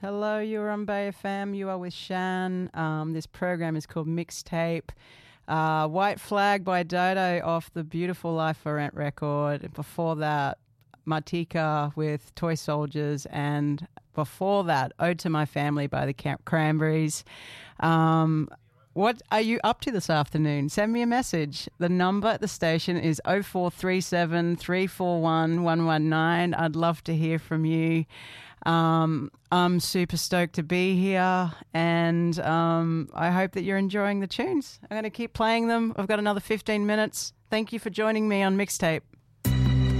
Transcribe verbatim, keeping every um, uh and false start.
Hello, you're on Bay F M. You are with Shan. Um, this program is called Mixtape. Uh, White Flag by Dodo off the Beautiful Life for Rent record. Before that, Martika with Toy Soldiers. And before that, Ode to My Family by the Camp Cranberries. Um, what are you up to this afternoon? Send me a message. The number at the station is oh four three seven, three four one, one one nine. I'd love to hear from you. Um, I'm super stoked to be here, and um, I hope that you're enjoying the tunes. I'm going to keep playing them. I've got another fifteen minutes. Thank you for joining me on Mixtape.